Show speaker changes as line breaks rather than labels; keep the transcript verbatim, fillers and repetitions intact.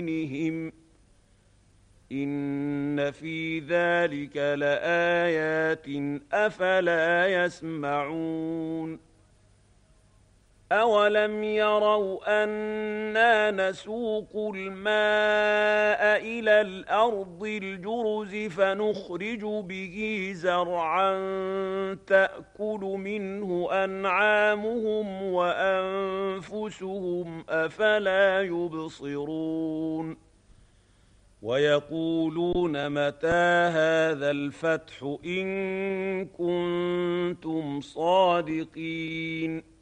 دينهم إن في ذلك لآيات أفلا يسمعون أولم يروا أنا نسوق الماء إلى الأرض الجرز فنخرج به زرعا تأكل منه أنعامهم وأنفسهم أفلا يبصرون ويقولون متى هذا الفتح إن كنتم صادقين